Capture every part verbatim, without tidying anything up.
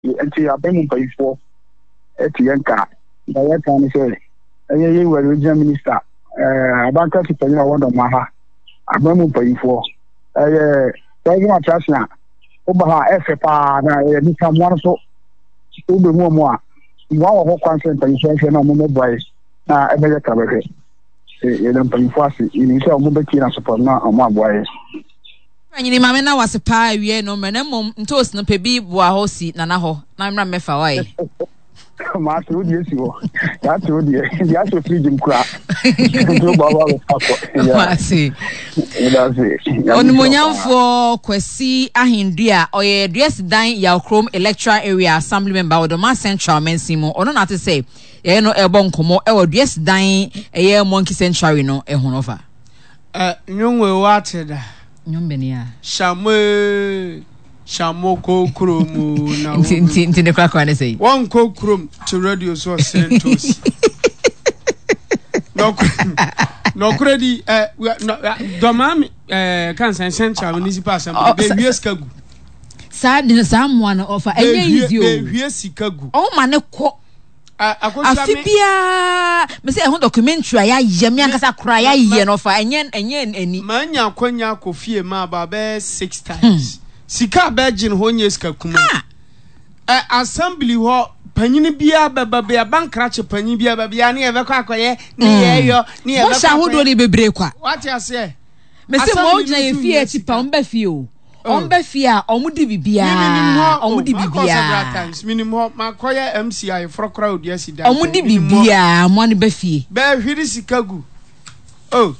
enti abemu mpayifo eti yanka na yanka ni se eye ye we regional minister eh abanka ti panyina wodo maha abemu mpayifo eh tayi atrasna oba ha efe pa na e ni samwan so ube mu mu a wa wo kwanse mpayifo efe na mo meboy na ebe ka bebe e le mpayifo asi ni se o mo be kina support na o mo aboy anyini mame na wase pa awie no mena mom ntos no pebi boa ho si nana ho na mra mefa wai ma so di esi ho ya so di ya so free jim kra nto baba le pako ya si oni monyamfo kwasi ahindua oye dress dan ya Chrome electoral area assembly member odoma central mensimo ono na te say ye no ebo nkomo e wo dress dan eye monkey century no e honofa eh nyonwe wateda nyombenia shamwe shamoko kromu na nti nti ne kwakwa ne sei won ko krom to radio so sentos no no kredi eh domami eh kan san central municipal assembly be wie skagu sa de sa mo na ofa enye easy o be wie sikagu o ma ne ko afibia me say ho documentary ya yemi ankasa kura ya ye no fa enye enye eni manya kwanya akofie ma ba be six times sika begin ho nye sika kuma eh assembly ho panyini bia baba bia bankrache panyin bia baba ya ne ebekọ akoye ne ye yo ne ebekọ sha hodo le bebre kwa what you say me say mo gina ye fie ti pa mba fie o omba fia omudi bibia omudi bibia minimum makoya M C I for crowd yesterday omudi bibia mo ne ba fie ba hwiri sikagu oh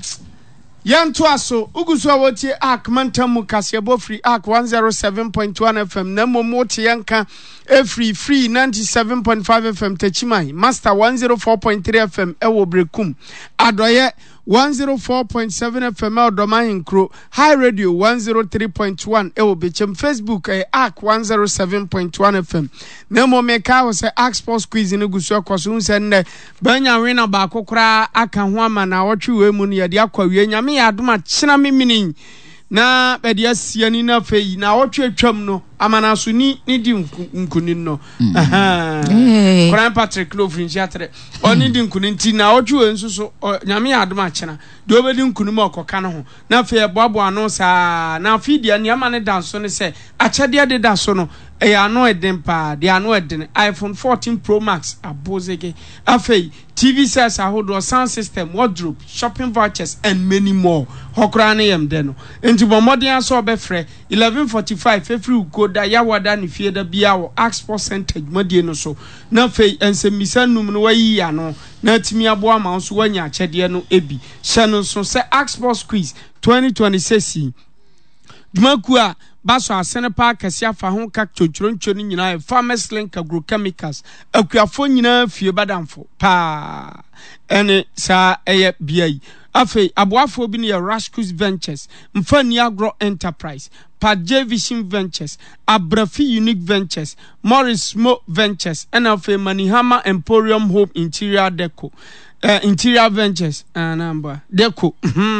yanto aso uguso wotie ak mantamu kasebo free ak one oh seven point one F M na momote yanka e free free ninety-seven point five F M Techimai master one oh four point three F M ewo brekum adoye one oh four point seven F M Odomahin Kro High Radio one oh three point one ewo bechem Facebook eh, A C one oh seven point one F M Nemo meka wo se A C Sports Quiz ne gusu akoso nse nne banya wina ba kokora aka ho ama na wotwe we mu ne yade akwawie nyame ya adoma chena mimini na bedi asia ni na fei na wotwe twam no amana so ni ni di nkunin no aha Koran Patrick Lovrin jatre oni di nkunin ti na wotwe nso so nyame ya adoma chena de obedi nkunin ma okoka no ho na fei boabo ano sa na fidia ni amane danso ne se achede de danso no e ano eden pa de ano eden iPhone fourteen Pro Max abozege afei T V sets ahodo sound system wardrobe shopping vouchers and many more hokra na yem de no enti bomodin aso obefre eleven forty-five every ukoda yawada ne fie da bia wo Ask percentage modie no so na fei ensemisa num no wayi ya no na timi abo ama so wanya achede no ebi hye no so se Ask Quiz twenty twenty-six Dmaku a baso asene pa kasia fa ho ka chochoroncho ni nyina Farmers Link Agrochemicals akuafo nyina fie badamfo pa ene sa eye biai afi aboafo bi ne Rascus Ventures Mfani Agro Enterprise Padje Vision Ventures Abrafi Unique Ventures Morris Mo Ventures Enafe Manihama Emporium Home Interior Deco Uh, Interior Ventures and uh, number deco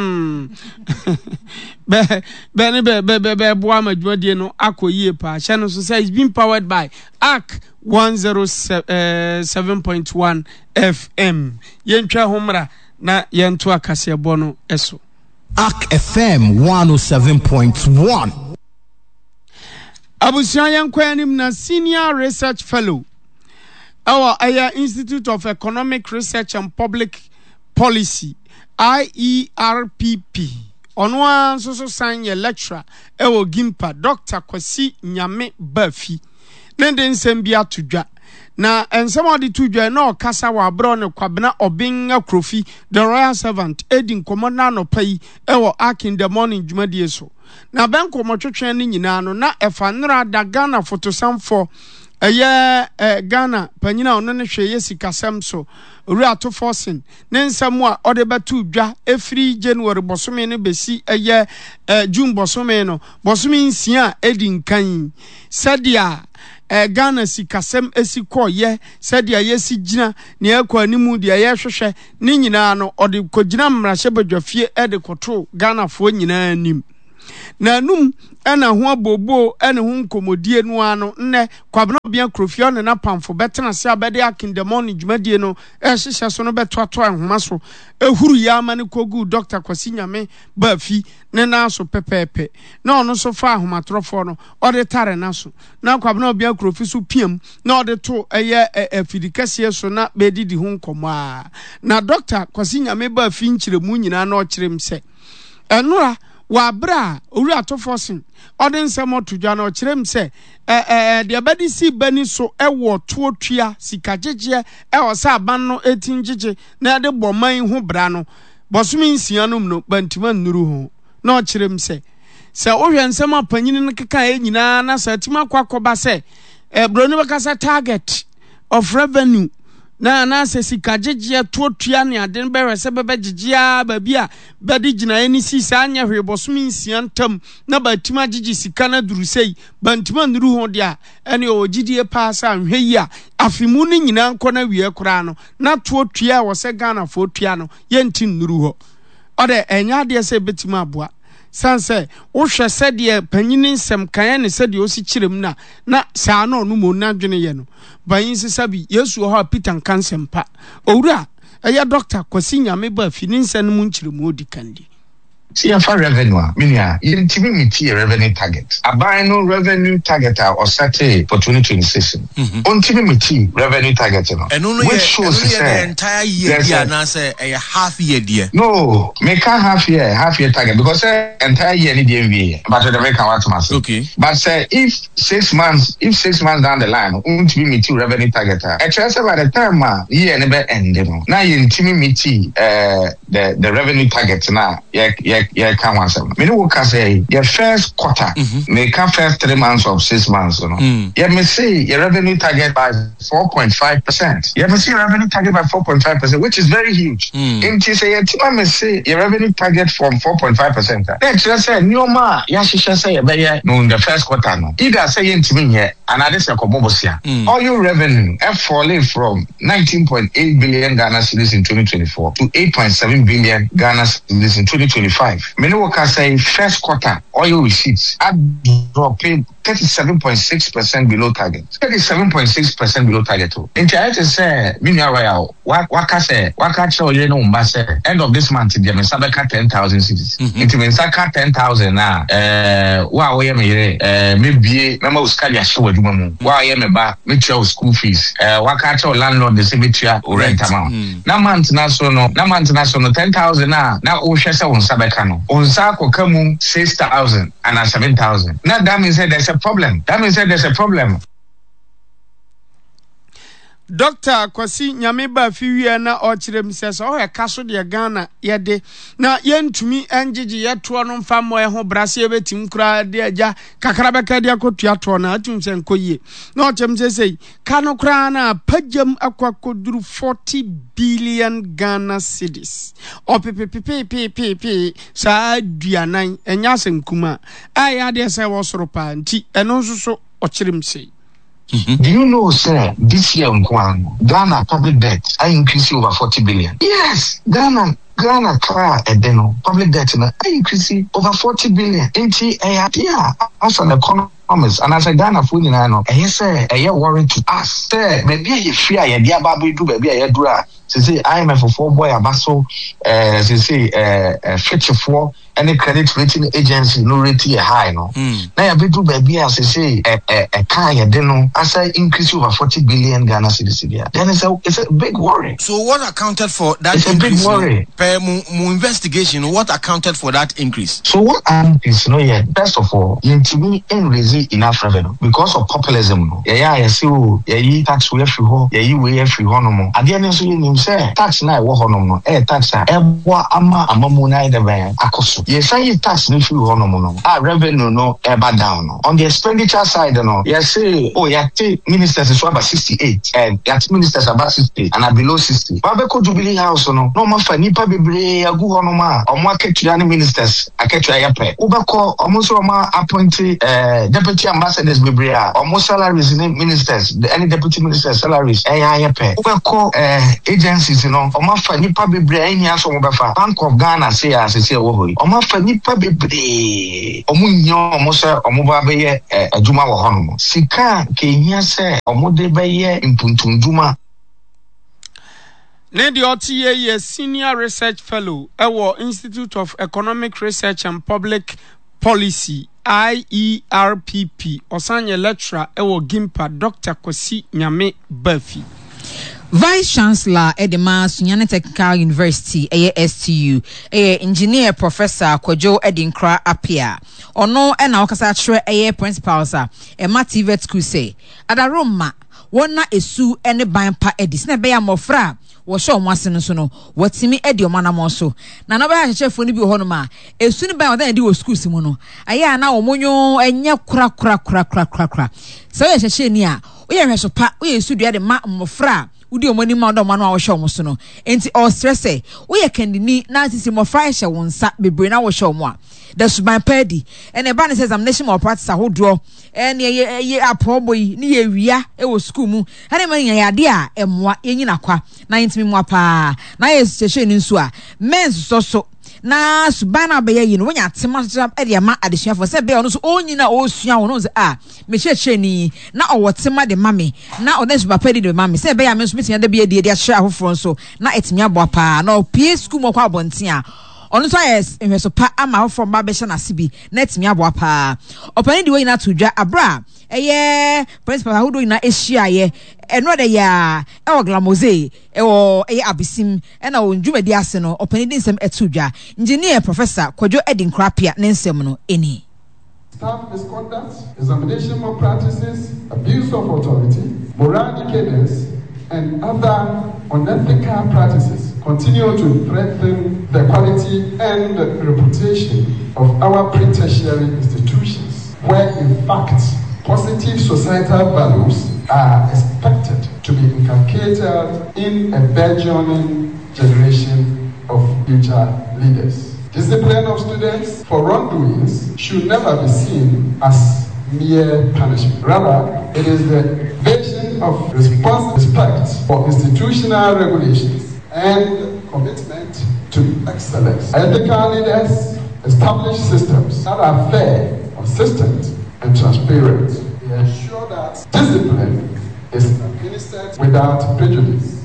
be be be be be be boa madwade no akoyie pa hye no so say it's been powered by A C one oh seven point one F M yentwa homra na yento akasebo no eso A C F M one oh seven point one abusia yenkwanim na senior research fellow our Aya Institute of Economic Research and Public Policy I E R P P onwa so so san ye lecturer ewo Gimpa Doctor Kwasi Nyame Bafi nende nsem bia tudwa na ensem odi tudwa na okasa wa bro ne kwabena obin akrofi the royal servant edin komona no pai ewo Ark in the morning dwumadie so na ben komotwetwe ne nyina no na efanra da Ghana photosamfo eye eh, Ghana panyina ono ne hwe yesikasem so ori ato forcing ne nsam a ode batu dwa efri January bosome ne besi eye eh, June bosome no bosome nsia edin kan sadia eh, Ghana sikasem esikoye sadia yesi gina ne akwa animu de ye hwehwe ne nyina no ode kogina mmrahye badwafie ede koto Ghana fo nyina anim na num ena ho abobo ene ho nkomodie no ano nne kwabena bia krofio ne na pamfo betena se abede akindemo ne dwumadie no ehyehyɛ so no betoato ahoma so ehuru yama ne kogu Doctor Kwasi Nyame ba fi ne na so pepepe na ono so fa ahomatrofo no ode tare na so na kwabena bia krofi so piem na ode to eye afidikase so na bedidi ho nkomo a na Doctor Kwasi Nyame ba fi nkyiremu nyina na o kyerem se enura wa bra owura atofosin ode nsem otudwa na o kyerem se eh eh de abadi si bani so ewo to tua sikagegye e o sa aban no etingege na de boman ho bra no bosumi nsia no no bantima nnuru ho na o kyerem se se o hwe nsem apanyin no keka e nyina na sa tima kwakoba se eh broni bakasa target of revenue na na se sikagegye to tua ne ade bewe se bebegegea ba bia badi gina eni sisa anya hwe bosumi nsia ntam na batima gigi sika na durusei bantima nduru ho dia ene o gidie paasa anhwe yi a afimu ni nyina nko na wie kora no na to tua wo se Ghana fo tua no yenti nduru ho ode enya de se betima aboa sanse wo hwɛ sɛ de panyini nsɛm kan ne sɛ de osi kyerem na na saa no no mo na dwene ye no banyin sisabi Yesu ho Peter Nkansempa owura ɛyɛ Doctor Kwasi Nyame ba fi ne nsɛm mu nkyerem odi kandi. See, for revenue, minia, you timidity revenue target. A buy no revenue target or set for twenty twenty-six. On timidity revenue target, and only which shows the entire year, yeah, say a half year, dear. No, make a half year, half year target because uh, entire year need D M V, but the make out mass. Okay, but say uh, if six months, if six months down the line, on timidity revenue target, actually, by the time uh, year never end. Now you timidity uh the the revenue target now, yeah, yeah. Yeah, can one seven. Me no can say your first quarter, mm-hmm. Make a first three months of six months, you know. Mm. Yeah, me see your revenue target by four point five percent. Yeah, me see your revenue target by four point five percent, which is very huge. Mm. And you say, yeah, me see your revenue target from four point five percent. Then you say, no ma, yeah, she should say, yeah, no, in the first quarter, no. Either say to me here, and I just say, mm. All your revenue have fallen from nineteen point eight billion Ghana cedis in twenty twenty-four to eight point seven billion Ghana cedis in twenty twenty-five. Many workers say first quarter oil receipts are dropping thirty-seven point six percent below target. thirty-seven point six percent below target. In China, say, Minya Royal, Waka say, Waka Chow, you know, say, end of this month, they may sabaka ten thousand cities. It means Saka ten thousand now. Uh, wow, we may, uh, maybe, Mama Uskalia show a woman. Wow, I am about, which your school fees. Uh, Waka Chow landlord, the cemetery or rent amount. Now, month national, now, month national, ten thousand now. Now, Oshasa on Sabakano. On Sako Kamu, six thousand and seven thousand. Now, that means there's a problem. That means there's a problem. Doctor Kwasi Nyame ba fi wie na o kyerem se so o he kaso de Ghana ye de na yentumi engigi ye to no mfa mo e ho brase betim kura de agya kakra beka de akotua to na atum se nkoyie na o kyem se sei ka no kura na pagam akwakoduru forty billion Ghana cedis o pepepepepepe sa aduanan enya se nkuma aya de se wo soro pa nti eno nso so o kyerem sei. Mm-hmm. Do you know, sir, this year in Ghana public debt I increased over forty billion. Yes, Ghana, Ghana, car, and then public debt I increased over forty billion. Ain't yeah, as an economist, and as a Ghana food in Ano, and yes, sir, a year worry to us, sir, maybe you fear, yeah, dear baby, do baby, I do that. Say, I am a for boy, a basso, uh, say, uh, future for any credit rating agency, no rating high, no. Now, I be do baby, as I say, a car, you know, as I increase over forty billion Ghana cedis. Then it's a, it's a big worry. So, what accounted for that it's increase? A big worry. Per mo investigation, what accounted for that increase? So, what increase, no, yeah, first of all, you to me, ain't raising enough revenue because of populism, no. Yeah, yeah, I see, yeah, you tax way free home, yeah, you way free home, at the end of the say tax na wo honom no eh tax a ebo ama amamu na ide ben akoso ye say tax no free honom no ah revenue no eba down no on the expenditure side no ye say oh ya take ministers is about sixty-eight and that ministers about sixty and below sixty ba be ko Jubilee House no no ma fa nipa bebre agu honom a omo aketua ne ministers aketua ya pe wo be ko omo so omo appoint eh deputy ambassadors bebre a omo salaries ne ministers any deputy ministers salaries eh ya pe wo be ko eh agencies no omo fa nipa bebre anya so mo be fa Bank of Ghana say as say wo hoyi omo ɔma fa nipa bebree ɔmo nya ɔmo sɛ ɔmo ba bɛyɛ adwuma wɔ hɔ no sika kehia sɛ ɔmo de bɛyɛ mpuntundwuma. Ne de ɔte ye senior research fellow ɛwɔ Institute of Economic Research and Public Policy I E R P P ɔsanye lecturer ɛwɔ Gimpa Doctor Kwesi Nyame Bafi. Vice Chancellor Edema Sunyane Technical University A S T U A Engineer Professor Kojo Edinkra Apia Ono ena okasa atwere eye principals a Emma T V E T school say adaroma wona esu ene ban pa edis na be ya mofra wo hye omo ase no so no watimi edi omo na mo so na no ba ya chefo ni bi ho no ma esu ni ban odan edi wo school simu no aya na omonyo enye kura kura kura kura kura so ye hye ni a wo ye hweso pa wo ye esu dua de ma mofra udi omoni ma ndo manu a wo hye omo so no enti o stress e wo ye kandini na sisi mofra hye wonsa bebre na wo hye omo a the suban pedi and a ban examination or practice a whole draw and ye a probably near wia e wo school mu and man ya dia e moa yenyina kwa na yentimi moa pa na ye station nso a men so so na subana be ye no wonya tema e de ma adesua for say be ono so onyina o sua wo no say ah me cheche ni na owo tema de mame na odan suba pedi de mame say be ya me so metia de be de de ahye ahofro so na etimi aboa pa na o pie school mo kwa abonten a ono so yes ehwe so pa ama from ba be hye na sibi na etimi aboa pa opani de we na to dwa abra eye principal ahodo na ehia ye eno de ya e wo glamoze e wo eye abisim e na wo ndwumadi ase no opani de nsem eto dwa engineer Professor Kojo Edinkra Apia ne nsem no eni staff misconduct, examination malpractices, abuse of authority, moral decadence, and other unethical practices continue to threaten the quality and reputation of our pre-tertiary institutions, where in fact positive societal values are expected to be inculcated in a burgeoning generation of future leaders. Discipline of students for wrongdoings should never be seen as mere punishment. Rather, it is the vision of response, respect for institutional regulations and commitment to excellence. Ethical leaders establish systems that are fair, consistent, and transparent. They ensure that discipline is administered without prejudice.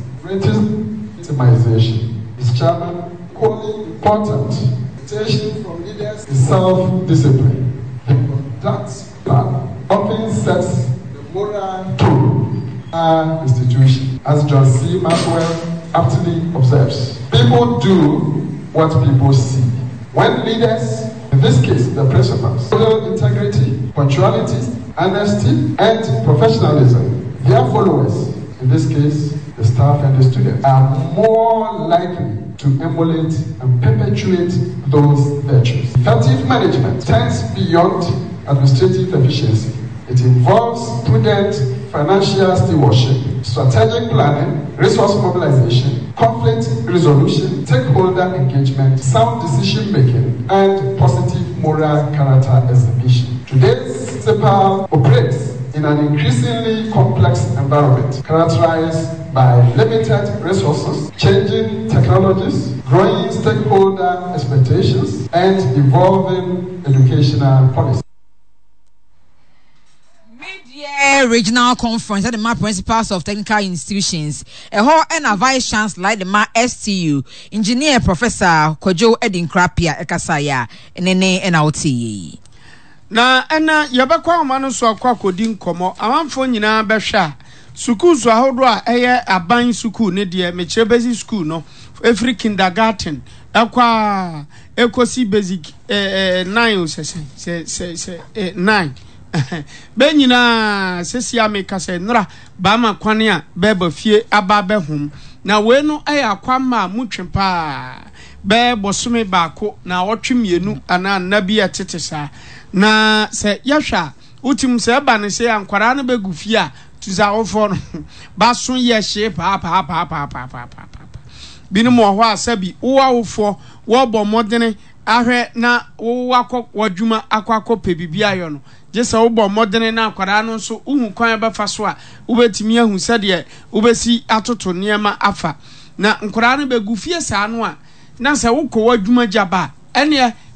Victimization is chairman, equally important. Expectation from leaders is self-discipline. That plan often sets the moral tone of our institution, as John C. Maxwell aptly observes. People do what people see. When leaders, in this case the principals, follow integrity, punctuality, honesty, and professionalism, their followers, in this case the staff and the students, are more likely to emulate and perpetuate those virtues. Effective management tends beyond administrative efficiency. It involves prudent financial stewardship, strategic planning, resource mobilization, conflict resolution, stakeholder engagement, sound decision making, and positive moral character exhibition. Today's principal operates in an increasingly complex environment characterized by limited resources, changing technologies, growing stakeholder expectations, and evolving educational policies. Mid-year regional conference at the M A principals of technical institutions, a whole and a vice chancellor like the M A S T U, engineer Professor Kojo Edinkra Apia Ekasaya, and Nene N L T. Na ena yabakwa omano so akwa kodi nkomo amanfo nyina behwa sukuu so ahodo a eye aban sukuu ne de meche basic school no every kindergarten akwa ekosi basic eh nine se se se se nine be nyina sesi ameka se nra ba ma kwane a beba fie aba behum na we no eye akwa ma mutwempa be bosome baako na otwemienu ana nabi atetesa na se yahwa utim se ba ne se ankwara no begu fie a tuza ofo no ba so ye hye pa pa pa pa pa pa pa binu mo ho asabi wo awofo wo bo modene ahwe na wo wakọ wadwuma akwakọ pebibia yo no je se wo bo modene na akwara no so uhu kwan ba fa so a wo betimi ahu se de wo besi atoto niema afa na nkwara no begu fie sa no a na se wo kọ wadwuma jaba ene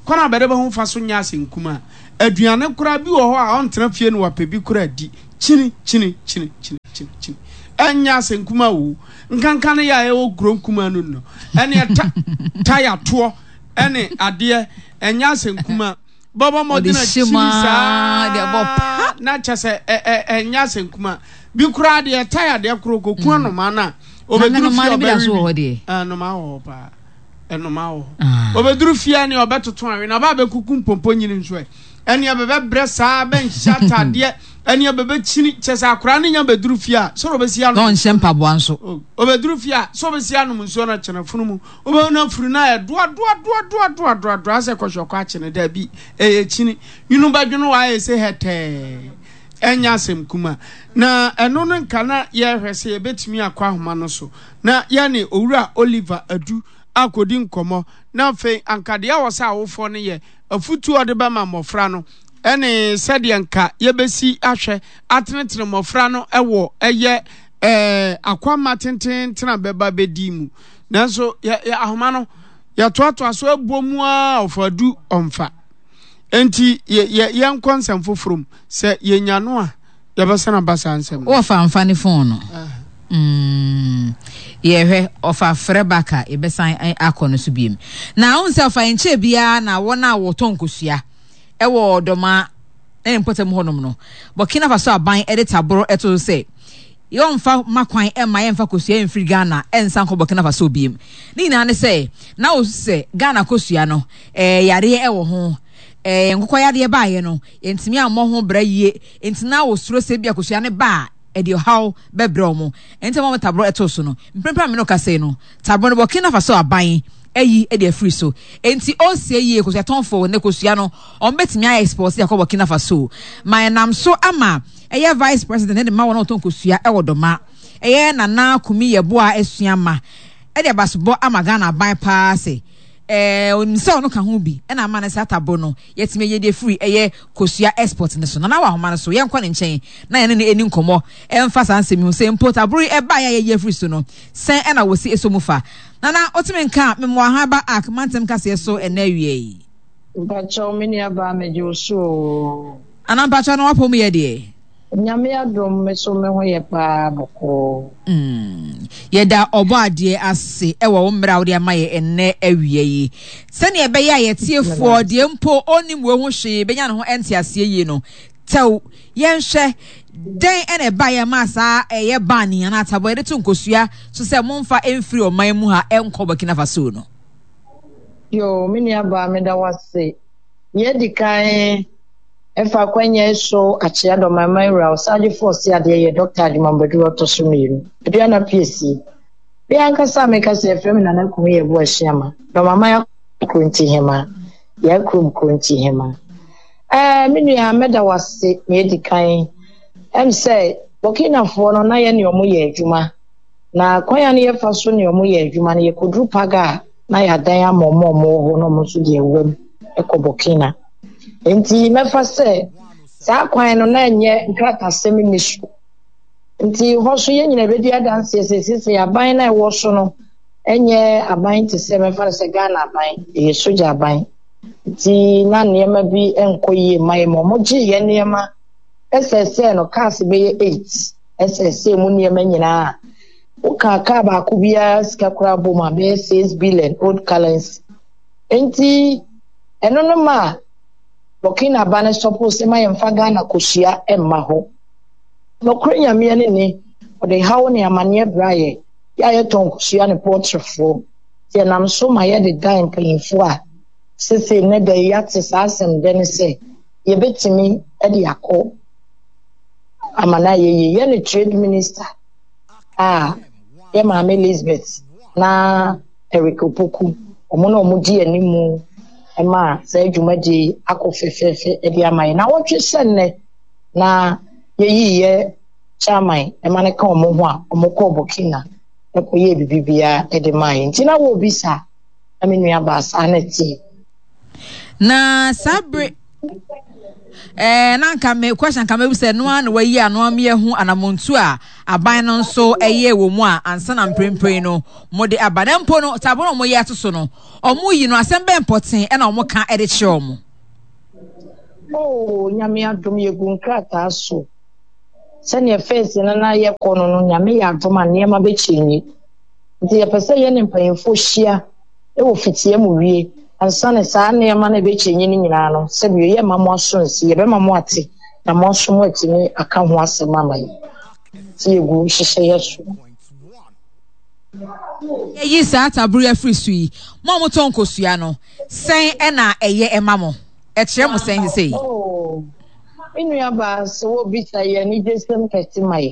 kwana bede be ho fa so nya asenkuma aduane kura bi wo ho a on tena fie no wa pebi kura di chini chini chini chini chini chini enya asenkuma wo nkankan ne ya e wo gronkuma no no ene ta taya to ene ade enya asenkuma baba modina chini sa de bopa na chase enya asenkuma bi kura de taya de kuro koku no mana obeduru fie obewi no ma ho pa eno ma ho obeduru fie ne obetoto anwe na ba be kuku mpompo nyini nso e ene abebe bresa ben shata de ene abebe chini chese akura ne nya beduru fie a so obesi anu no nshempa bo anso obeduru fie a so obesi anu nso na chena funu mu obe na furu na e doa doa doa doa doa doa doa ase kwhwekwa a chene da bi e chini yunu badwunu wa e se hete enya asemkuma na eno no nka na ye hwese ye betumi akwa ahoma no so na ye ne owura Oliver Adu akodi nkomo na fe ankade awosa awofo ne ye afutu ode ba ma mofra no ene sede nka ye besi ahwe atenetene mofra no ewo eye eh akwama tenten tena beba bedimu nanso ya ahoma no ya toato aso abomu a ofadu omfa enti ye ye nkonsem foforom se ye nyano a ye besana basa ansem o fa amfani phone no mm ye hwe ofa frebaka e besan akono so biem na un se fa enche bia na wona woton kosua e wo doma e mpotem honom no Burkina Faso aban editor boro eto se yo mfa makwan e ma ye mfa kosua en free Ghana ensan ko Burkina Faso biem ni na ne se na o se Ghana kosua no eh yare e wo ho eh nkokwa de ba ye no entimi ammo ho bra yie entina wo suro se bia kosua ne ba e de how bebre mo enti mo tabro etoso no mpempa me no kase no tabro no Burkina Faso aban eyi e de free so enti o se yie kosua tonfo ne kosua no on betimi a export ya ko Burkina Faso my nam so ama eye vice president de ma wona ton kosua e wodoma eye nana kumi ye boa esuama e de basobo ama Ghana aban paase eh onimse ono ka ho bi e na ama ne satabo no yetime ye de free eye kosua export ne so na na wa homa no so ye nkwa ne nchen na ye ne eni nkomo e mfa sansemi ho se import aburu e ba ya ye free so no sen e na wosi esomufa na na otime nka memwa ha ba ak mantem kase so e na wie bacho mini aba mejo so ana bacho no wapo mu ye de nyame adom me so me ho ye pa boko mm ye da obo ade ase e wo mmra wo de amaye enne awie yi se ne ebe ya ye tiefo de mpo onim wo ho hwe benya ne ho ente ase yi no tew ye nhwe den ene ba ye masa eye bani ana tabo de tunkosua so se momfa emfiri o man mu ha enko Burkina Faso no yo mini aba me da wase ye dikan efa kwanya so achia do mama ira osaje force ade ye doctor Adimambedu otosumiru edu na P S C bi anka sa me ka se fem na na ku ye bo ahia do mama ya kunti hema ya kum kunti hema eh minu ya meda wase me dikan em say Burkina fo no na ye ne omo ye adwuma na kwanya ne ye fa so ne omo ye adwuma ne ye kodru paga na ya dan amomo mo ho no mo so de ewem ekọ Burkina enti mefa se sa kwan no na nye nkrata semi nishu enti ho so ye nyina bedi adanse sesese aban na ewo so no enye aban te se mefa se Ghana aban e soja aban enti na niema bi enkoye mai mo mo ji ye niema S S A no cast be eight S S A mu niema nyina o ka ka ba ku bia sika kura bo ma be six billion old currency enti eno no ma Burkina bana suppose ma yemfa Ghana kosia emma ho no krenya me ne ni o de hawo ne amane braye ya ye ton kosia ne portrefo tie nam so ma ye de dan payinfo a sese ne de yate sasem de ne se ye betimi e de akọ amana ye ye ne trade minister ah ye ma me Elizabeth na Eric Opoku omo na omo di animu ema sa adwumadi akofefefe e dia mai na wotwe senne na yeyi ye chairman ema ne ka omo ho a omo ko Burkina e ko ye bibibia e de mai ntina wo bisa amenu aba sa na ti na sabre eh nanka me question ka me say no an wa yi ano am ye hu anamontu a aban no nso eye wo mu a ansa na mprempren no mo de abanempo no tabo no mo ye atoso no omo yi no asem be important e na omo ka e de che omo. Oh nyame adom ye gunkrata so sene face na na ye kono no nyame ya adom anema be chinyi nti ye pese ye ne mpanyefo hia e wo fitie mu wie ansa ne saa nema na be chinyi ni nyina no se bi ye mamo aso nsi ye be mamo ate na mo so mo atimi aka ho asema mai ti ye gu hihye yeso ye yi sa taburu afri sui mo mo ton kosua no sen e na eye emamo e kire mo sen sei. Oh inu ya ba so bi ta ye ni jesem kati mai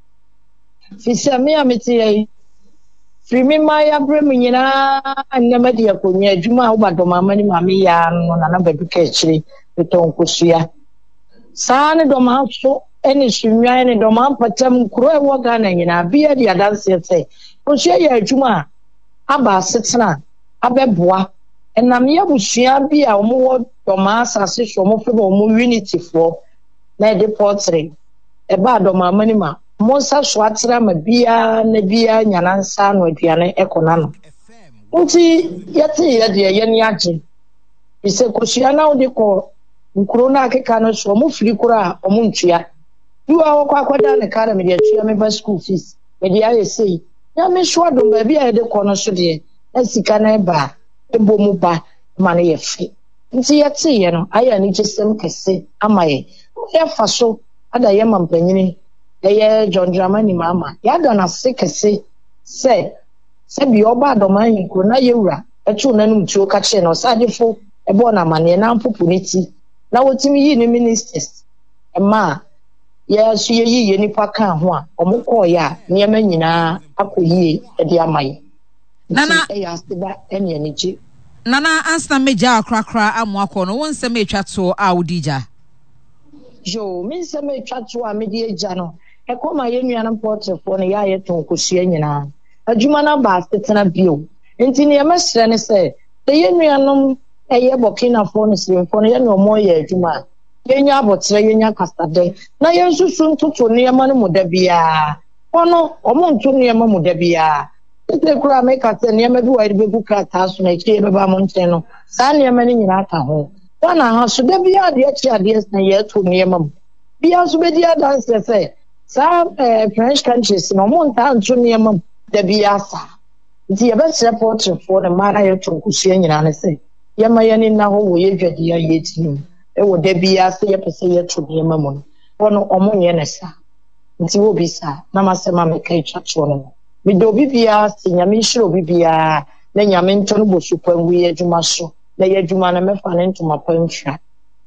fisa me ameti ye frimi mai abrem nyina annama de akonya adwuma wo badoma mani mame ya no na na badu ka kire beton kosua saa ne doma so eni sunwa ne doma patam kuro e wo ga na nyina bia dia danse se kosua ye adwuma aba setena abeboa enam ye busua bia omo wo doma asase so mo fe bo mo unity fo na de portrait e ba doma mani ma mo sa so atira ma bia na bia nyanansa no aduane ekona no nti yete ye de ye ni age ise kosua na odi ko nkuro na akeka no so mo firi kura omo ntua duwa wo kwa kwada ne kara me de atua me ba school fees me de aye sei ya me so adom ba bia de ko no so de asika na ba ebo mu ba ma na ye fi nti yete ye no aya ni jesem kese amaye ye fa so ada ye mampanyini eye John Dramani mama ya da na sekese se se bi oba adoma yin ko na yewura etu na nu ntuo ka che no sadefo ebo na mane na mpopuniti na wotimi yi ni ministers ema ya su ye yi ye nipa kan ho a omukọ ya niema nyina akoyie e de amaye nana e ya seba ene ene ji nana ansa meja akrakra amoakọ no won se me twato a odija jo min se me twato a me de eja no e koma ye nua na portefo no ya ye ton kosua nyina adwuma na ba setena bio enti ne yemesre ne se te ye nua no eye Burkina Faso no siremfo no ye no mo ye adwuma ye nya abotre ye nya kasade na ye nsusu ntoto ne yema no moda bia ono omo nto ne yema moda bia te kura me ka se ne yema bi wa be buka ta so na chi be ba mo nten no sa ne yema ni nyina aka ho wana ha so da bia de chi ade na ye to ne yema bia so be dia dance se sa French countries no mo nta nto ne yema da bia sa di ye be support for the mara ye to kusua nyina ne se yema ye ni na ho wo ye dwade ya ye tinu e wo da bia se ye pese ye to ne yema mo no omo ye ne sa nti wo bi sa na masema me kai chacho no me do bibia se nyame hiro bibia na nyame nto no bosu pangu ye adwuma so na ye adwuma na mefa ne ntoma pantwa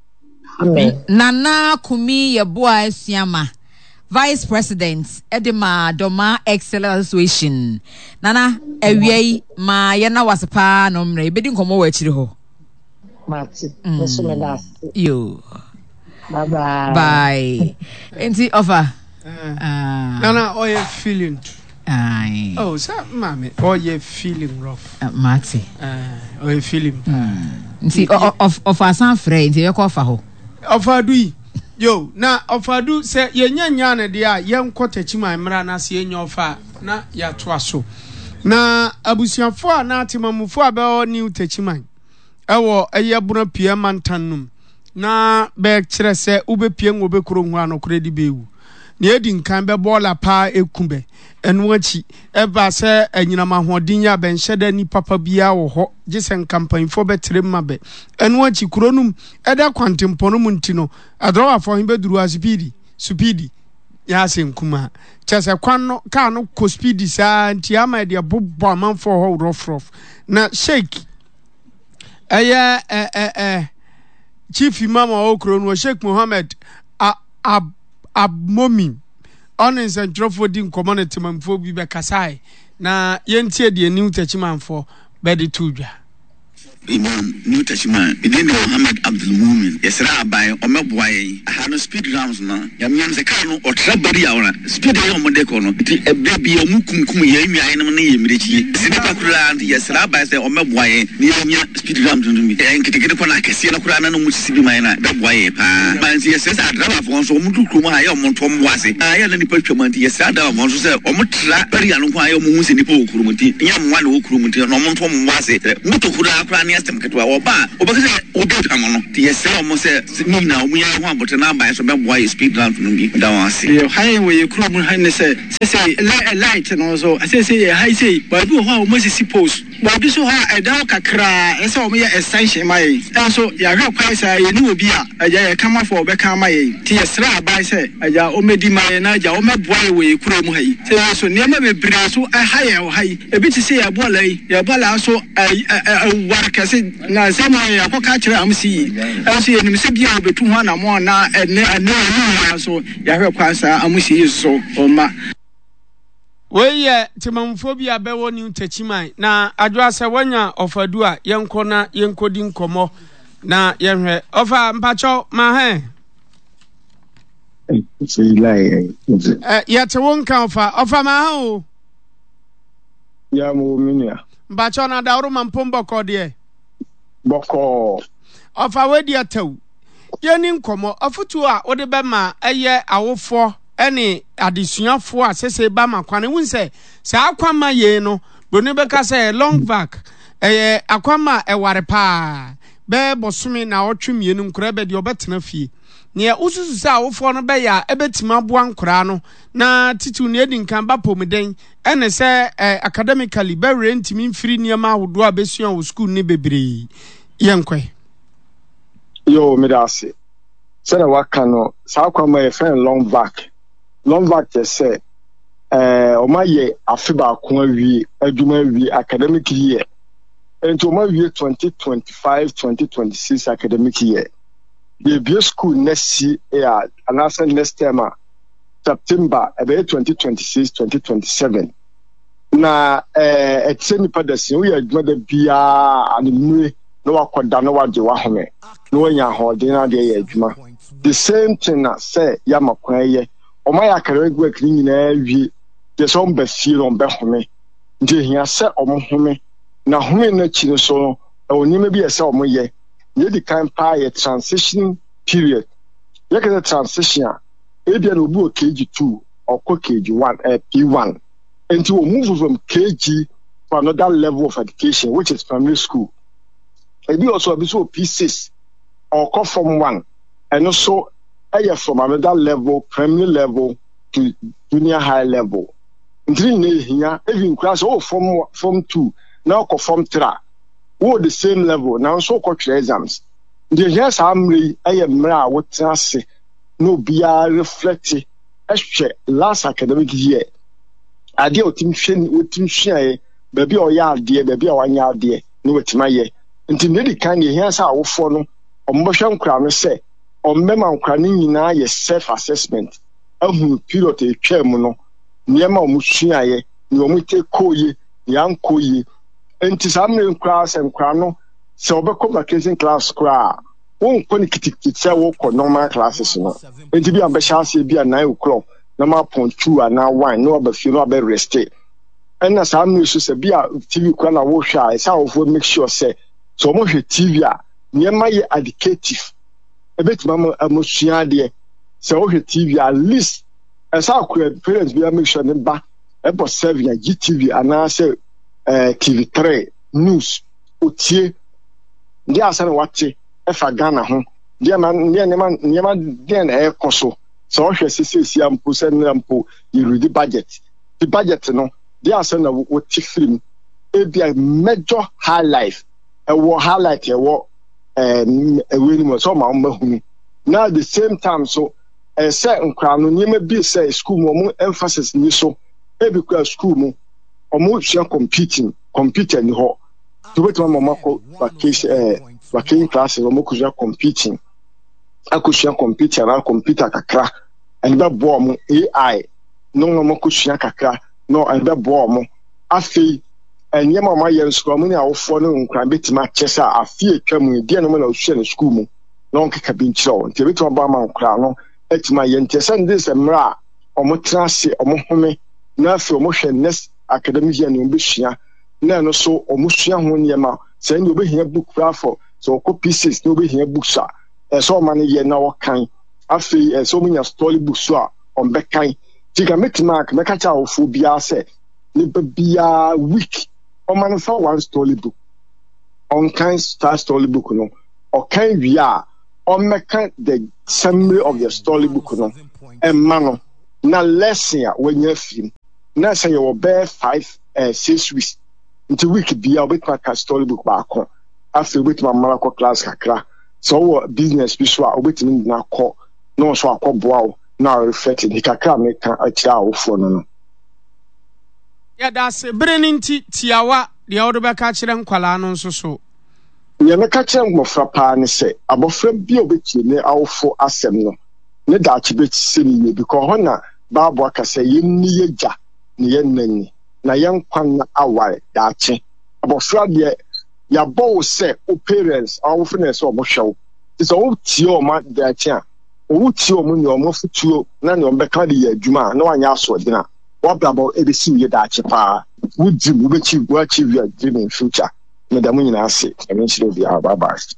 amen. Nana Kumi Yeboah Esiama, Vice President Edema Doma Excellence Association. Nana ewie ma ye na wasepa no mre bedi nkomo wa chiri ho. Mati meso me das yo bye bye bye enti offer ah Nana oh you feeling ai oh sa mama oh you feeling rough uh, Mati ah oh you feeling nti of of asan frɛ nti ye ko fa ho ofadu yi yo na ofadu se ye nyanya ne de a ye nkɔtachi man mra na se ye nyofa na ya to aso na abusuafo a na atemamufo a be o new tachi man ewo eye buna pie mantanum na be kire se ube pie ngobe kuro hu anokore di bewu na edi nkan be bola pa ekumbe enu achi eba se anyina mahodin ya be nheda ni papa bia wo ho gisen campaign fo betre mabe enu achi kuro num eda kwantempo no muntino adrowa fo himbe duru aspeedi speedi ya se nkuma chese kwan no ka no ko speedi sa nti ama de bobbo amanfo ho rough rough na shake aya eh eh eh chief imam okro no Sheikh Mohammed ab abmomi onin sentrofo din community manfo bi be kasai na yentie de new tachimanfo be de tudwa Imam New Testament within the Muhammad Abdul Mumin yesra by omeboaye aha no speed rounds na yamyam se ka no otrabari awra speed e omode ko no ti ebebi omukunkum ye nwa enum na yemrechi sinipa kura and yesra by se omeboaye ni yamya speed rounds no mi enkitikiti ko na kese na kura na no musisi mai na beboaye pa man se yesra drama fo so omudu krumo ha ye omontom wase aya na nipa twamanti yesra da mo so se omutra bari anu ko aye omu se nipa okurumti nyam wa na okurumti no omontom wase muto kura kura ni astem ketwa oba obakase odot amono ti yesra mo se ni na omu ya ho abote na ba so beboaye speed rounds no bi da wase ye highway krumo ha ne se se light no so se se ye high say ba bi ho a omu sisi post ba bi so ha edaw kakra ese omu ya extension mai so ya hwe kwai sai ye ni obi a aja ye kama for obeka mai ti yesra ba se aja omedi mai na aja omeboaye we krumo ha yi se so niam be bra so ha ye ha yi ebi ti se ya bola yi ya bola so war kase na se ma ya ko ka kire amsi so ye nim se bia obetu ho na mo na ene ene so ya hwe kwa sa amsi so oma weye timamphobia bewo ni utachiman na adwa se wanya ofadu a yenko na yenkodi nkomo na yenhwe ofa mpacho ma he se lai eh ya te wonka ofa ofa ma ha o ya mo minia mpacho na da oro mpombo ko de boko ofa wedi ataw yeni nkomo afutu a ode be ma eye awofo ene adesuafo a sese ba makwane wunse sa akwama ye no boni beka se long back eh akwama eware pa be bosumi na otwemienu nkura be de obetena fie ne ususu sa awofo no be ya ebetima boa nkura no na titu ne edi nkan ba pomden ene se eh, academically be rentimi mfiri niema ahodo abesua wo school ne bebre yenkwe yo medase sena wakano sa akwama e friend long back long back to say eh o ma ye afiba ko awie aduma awie academic year ento ma wie twenty twenty-five twenty twenty-six academic year the B school next year anasa next term September about twenty twenty-six twenty twenty-seven na eh etseni padasi we aduma da bia anemu no wakoda no wage wa home no anya hodin na de aduma the same thing na say ya makwan ye Oma ya kare gwe kri nyina wie de so mba fie no mba home nde hia se omo home na home na chi no so e onime bi ese omo ye ye di kan pa ye transition period ye ka transition e bia no bu K G two or K G one uh, P one and to move from K G to another level of education which is primary school e bi also be so P six or come from one and also I from another level, primary level to junior high level. Until here, even class oh from from two, now go from three. All the same level, now so coach exams. The yes I'm I am now what I say no be a reflected extra last academic year. I deal team shin with team share, baby or yard dear, baby or one yard dear, no what my year. Until the kind of here's our phone or motion crown say. On mema nkwani nyina ye self assessment ahu period e twam no niema omusua ye ni omute koye yan koye enti samne nkwa se nkwa no se obekọ vacation class kra won ko ni kitikiti se wo ko normal classes no enti bi ambesha ase bi nine o'clock na ma point two ana one no abafi no abe rest enna samne so se bi a T V kwa na wo hwa e sa wo make sure say so mo hwe T V a niema ye educative a bit mama amusua de se o hwe T V at least as our parents be make sure them back about seven G T V and I say uh T V three news otie ndi asana wate e fa Ghana ho de man de man de man de na e koso se o hwe sisi ampo se ampo you read the budget the budget no de asana wote film e be major highlight e wo highlight e wo um a winning so ma mahunu now at the same time so a certain crown no nyema bi say school mo emphasis ni so e bi kwa school mo omo hia competing competing ni ho to beto mama ko vacation eh vacation classes omo ko hia competing akohia computer na computer kakra and that bomb A I no no mo ko hia kakra no and that bomb afi and Yama my young's coming out for no crime bit my chest. I fear coming, dear no man of school mo. Non cabin show, until it was about my crown. It's my intention this and ra or motrasi or mohome, now for motion nest academia and ambition. No, so or Musia when Yama, send you be here book for so pieces, no be here books are. And so many year now kind. I feel so many story books are on back kind. Tika make mark, make a child for Bia say, be a week or man for one story book. On kind star story book, no, or kind we are. Or make the summary of the story book no and man na lesson when you film na say you bear five uh, six weeks into week be a bit my story book back on after with my malako class kakra so business be so a bit me na call no so akoboa now reflected the kakra make a child for no yeah that's breninti tiawa the odobeka kire nkwala no nso so ye me ka kire ngofra pa ne se abofra bi obeti ne awfo asem no ne da chibeti se ni because hona babu aka se yenni yeja ne yennani na yenkwan na aware da che abofra de ya bow se o parents awfo na se o mohwew is o tie o ma da che a o tie o mu ne o mofutuo na ne o beka de ya adwuma na wanya aso de na wababo e be si ye da che pa wudi mu be chi gwa chi wi dream in future. Madam Yina say, I mean, she'll be our babas.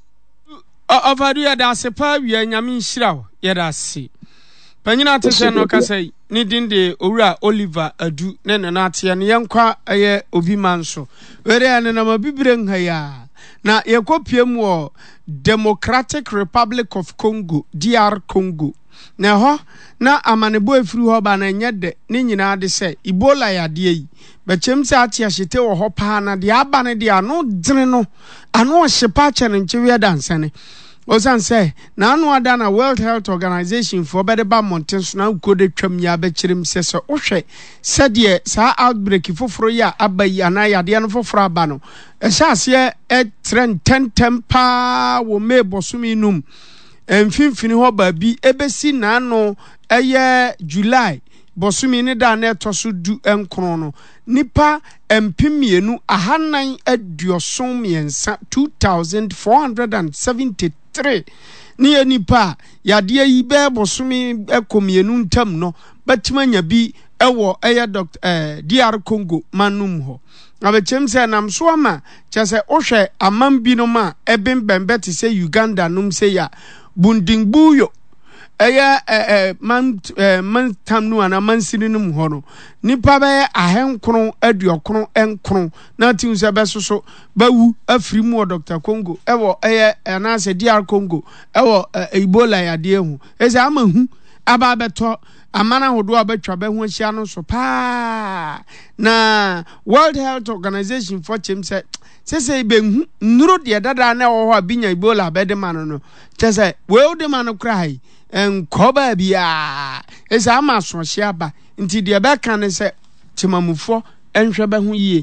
Over the other sepa, we are Yamin Shrow, yet see. Panina to say no say, needing the Ura Oliver adu, Nenanati and Yankwa a year obi manso. Where I am bibring her. Na Yakopium war Democratic Republic of Congo, D R Congo. Na ho na amanebo efru ho ba na nyede ne nyina de se Ebola ya de yi be chemse ati ahite wo ho pa na de aba ne de ano dene no ano hyepa che ne nchewe dansane osan se na ano ada na World Health Organization for bede ba mountain so na ko de twam ya be chirim se se ohwe se de sa outbreak foforo ya abayi ana ya de no foforo aba no e sha se e trend ten tempa wo me bosumi num emfimfini ho ba bi ebesi na no eye July bosumi ne da na etoso du enkron no nipa empimienu ahanan aduoson miensa two thousand four hundred seventy-three ni nipa yade yi be bosumi ekomienu ntam no batimanya bi ewo eye doctor eh D R Congo manum ho abechem se nam so ama chese ohwe amambi no ma ebembembe ti se Uganda num se ya bundingbuyo eya eh man man tamnu ana man sininum ho no nipa be ahenkron aduokron enkron na tin se be soso bawu afiri mu Doctor Congo ewo eya ana se D R Congo ewo Ebola ya de hu ese amahu aba beto amana hodo abetwa be hu ahia no so pa na World Health Organization for chimse sese be hu nuro de dada na wo ho abinya Ebola be de man no chese we o de man cry en koba bia esa amaso hia ba nti de be kan se timamufo enhwe be hu yie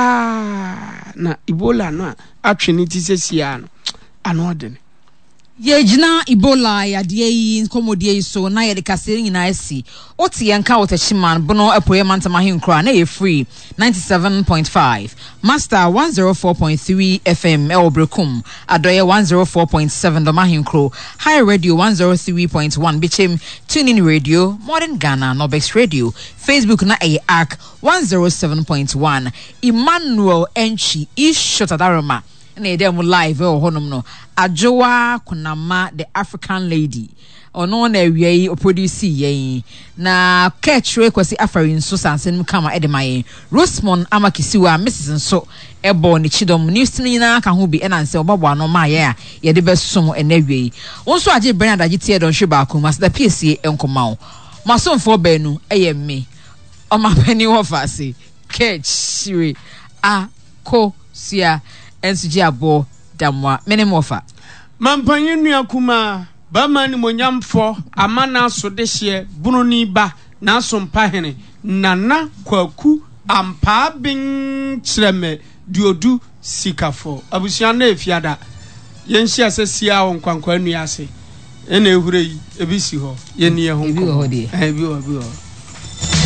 pa na Ebola no atwene ti sesia no ano de ye jina Ebola ya de yi komodie so na ye de kasere nyina asi oti ye nka wotachiman bono apoye mantama henkra na ye free ninety-seven point five master one oh four point three F M Elbrekum adoye one oh four point seven the mahenkro high radio one oh three point one bichem tune in radio modern Ghana Nobex radio Facebook na e arc one oh seven point one Emmanuel Enchi ish shotadaroma na edem live o honom no Ajoa Kunama the African lady ono na wiei produce yen na catchwe kwasi afarin so sansen kama edemaye Rosemond Amakisiwa Missus Nso ebo ni chidom news nyina ka ho bi enanse obabo ano ma ye a ye de besom enawei wonso age Bernard agitie don hwe ba ko mas da P S A enkoma o masomfo banu eye me o ma pani wo fase catchwe a ko sia ensuji abo damwa menemofa mampanyin nuakuma ba mani monyamfo amana so de hye bunoni ba na so mpahene nana kwaku ampa bin kyereme diodu sikafo abusia na efiada yenhye asesia won kwankwa nuase ene ehure yi ebisi ho yeni ye ho ebi ho de ebi ho ebi ho